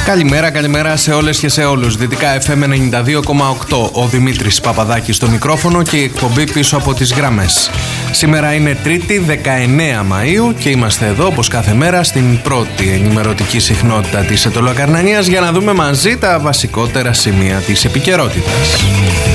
Καλημέρα σε όλες και σε όλους. Δυτικά FM 92,8. Ο Δημήτρης Παπαδάκης στο μικρόφωνο και η εκπομπή πίσω από τις γραμμές. Σήμερα είναι Τρίτη 19 Μαΐου και είμαστε εδώ όπως κάθε μέρα στην πρώτη ενημερωτική συχνότητα της Αιτωλοακαρνανίας για να δούμε μαζί τα βασικότερα σημεία της επικαιρότητας.